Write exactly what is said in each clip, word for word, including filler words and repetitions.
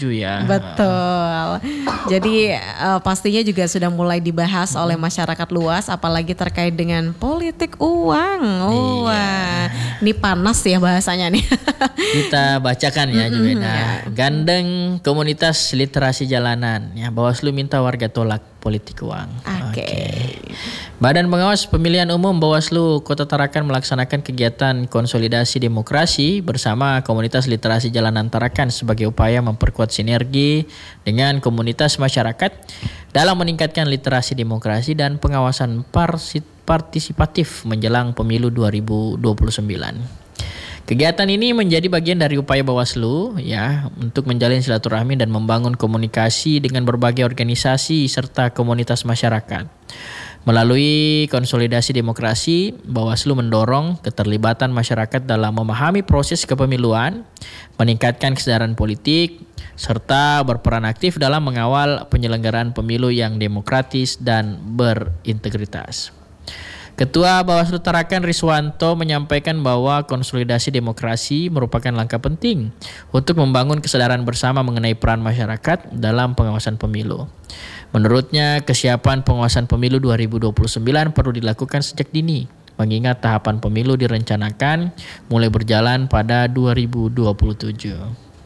setuju ya. Betul. Jadi uh, pastinya juga sudah mulai dibahas oleh masyarakat luas, apalagi terkait dengan politik uang. Oh, wah, ini panas ya bahasanya nih. Kita bacakan ya Jubeda. Gandeng komunitas literasi jalanan. Ya, Bawaslu minta warga tolak politik uang. Oke. Okay. Okay. Badan Pengawas Pemilihan Umum Bawaslu Kota Tarakan melaksanakan kegiatan konsolidasi demokrasi bersama komunitas literasi jalanan Tarakan sebagai upaya memperkuat sinergi dengan komunitas masyarakat dalam meningkatkan literasi demokrasi dan pengawasan partisipatif menjelang pemilu dua ribu dua puluh sembilan. Kegiatan ini menjadi bagian dari upaya Bawaslu ya untuk menjalin silaturahmi dan membangun komunikasi dengan berbagai organisasi serta komunitas masyarakat. Melalui konsolidasi demokrasi, Bawaslu mendorong keterlibatan masyarakat dalam memahami proses kepemiluan, meningkatkan kesadaran politik, serta berperan aktif dalam mengawal penyelenggaraan pemilu yang demokratis dan berintegritas. Ketua Bawaslu Tarakan Riswanto menyampaikan bahwa konsolidasi demokrasi merupakan langkah penting untuk membangun kesadaran bersama mengenai peran masyarakat dalam pengawasan pemilu. Menurutnya, kesiapan pengawasan pemilu dua ribu dua puluh sembilan perlu dilakukan sejak dini, mengingat tahapan pemilu direncanakan mulai berjalan pada dua ribu dua puluh tujuh.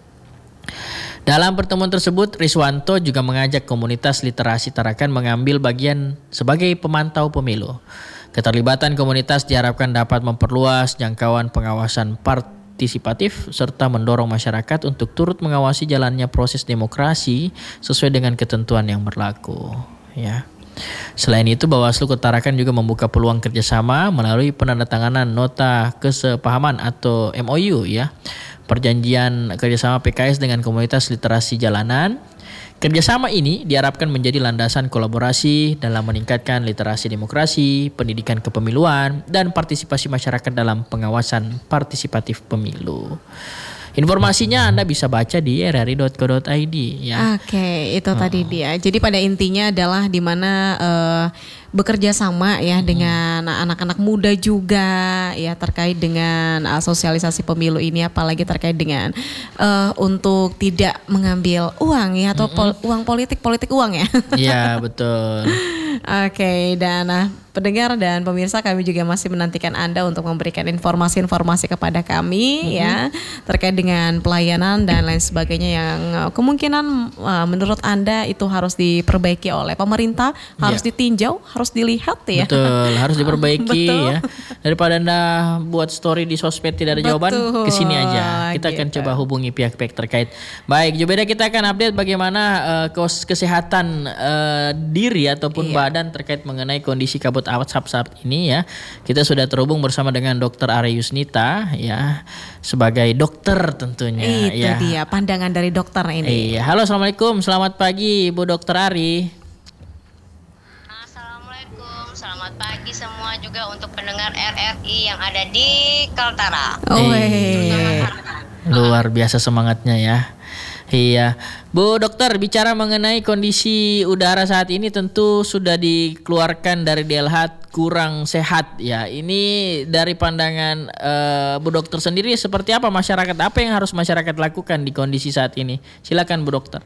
Dalam pertemuan tersebut, Riswanto juga mengajak komunitas literasi Tarakan mengambil bagian sebagai pemantau pemilu. Keterlibatan komunitas diharapkan dapat memperluas jangkauan pengawasan partisipatif serta mendorong masyarakat untuk turut mengawasi jalannya proses demokrasi sesuai dengan ketentuan yang berlaku. Ya. Selain itu, Bawaslu Kota Tarakan juga membuka peluang kerjasama melalui penandatanganan nota kesepahaman atau M O U ya, perjanjian kerjasama P K S dengan komunitas literasi jalanan. Kerjasama ini diharapkan menjadi landasan kolaborasi dalam meningkatkan literasi demokrasi, pendidikan kepemiluan, dan partisipasi masyarakat dalam pengawasan partisipatif pemilu. Informasinya Anda bisa baca di r r i dot co dot i d ya. Oke, okay, itu oh. tadi dia. Jadi pada intinya adalah di mana uh, bekerja sama ya hmm. dengan anak-anak muda juga ya terkait dengan uh, sosialisasi pemilu ini, apalagi terkait dengan uh, untuk tidak mengambil uang ya atau pol- uang politik politik uang ya. Iya betul. Oke, okay, dan uh, pendengar dan pemirsa, kami juga masih menantikan Anda untuk memberikan informasi-informasi kepada kami mm-hmm. ya terkait dengan pelayanan dan lain sebagainya yang uh, kemungkinan uh, menurut Anda itu harus diperbaiki oleh pemerintah, harus yeah. ditinjau, harus dilihat ya. Betul, harus diperbaiki Betul. ya. Daripada Anda buat story di sosmed tidak ada Betul. jawaban, kesini aja. Kita gitu. akan coba hubungi pihak-pihak terkait. Baik, Jubeda, kita akan update bagaimana uh, kesehatan uh, diri ataupun yeah. badan terkait mengenai kondisi kabut asap saat ini ya. Kita sudah terhubung bersama dengan Dokter Ari Yusnita ya, sebagai dokter tentunya. Itu ya. dia pandangan dari dokter ini. Iya, halo, assalamualaikum, selamat pagi Bu Dokter Ari. Assalamualaikum, selamat pagi semua juga untuk pendengar R R I yang ada di Kaltara. Oh, iya. Luar biasa semangatnya ya. Iya, Bu Dokter, bicara mengenai kondisi udara saat ini tentu sudah dikeluarkan dari D L H kurang sehat ya. Ini dari pandangan uh, Bu Dokter sendiri seperti apa masyarakat? Apa yang harus masyarakat lakukan di kondisi saat ini? Silakan Bu Dokter.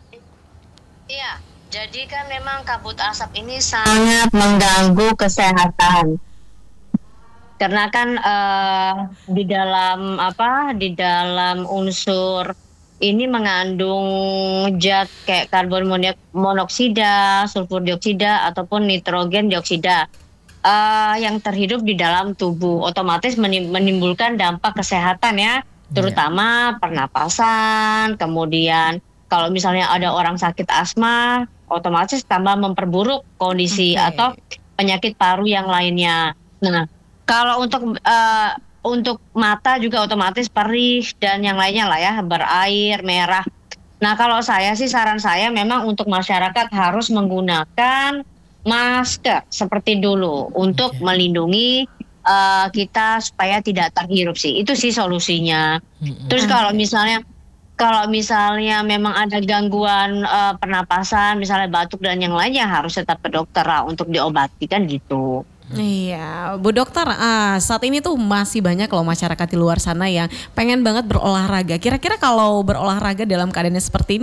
Iya, jadi kan memang kabut asap ini sangat mengganggu kesehatan. Karena kan uh, di dalam apa? Di dalam unsur ini mengandung zat kayak karbon monoksida, sulfur dioksida ataupun nitrogen dioksida uh, yang terhidup di dalam tubuh, otomatis menimbulkan dampak kesehatan ya, terutama yeah. pernapasan. Kemudian kalau misalnya ada orang sakit asma, otomatis tambah memperburuk kondisi okay. atau penyakit paru yang lainnya. Nah, kalau untuk uh, Untuk mata juga otomatis perih dan yang lainnya lah ya, berair, merah. Nah kalau saya sih saran saya memang untuk masyarakat harus menggunakan masker seperti dulu untuk okay. melindungi uh, kita supaya tidak terhirup sih. Itu sih solusinya. Mm-hmm. Terus kalau misalnya kalau misalnya memang ada gangguan uh, pernapasan, misalnya batuk dan yang lainnya, harus tetap ke dokter lah untuk diobati kan gitu. Iya, Bu Dokter, uh, saat ini tuh masih banyak loh masyarakat di luar sana yang pengen banget berolahraga. Kira-kira kalau berolahraga dalam keadaannya seperti ini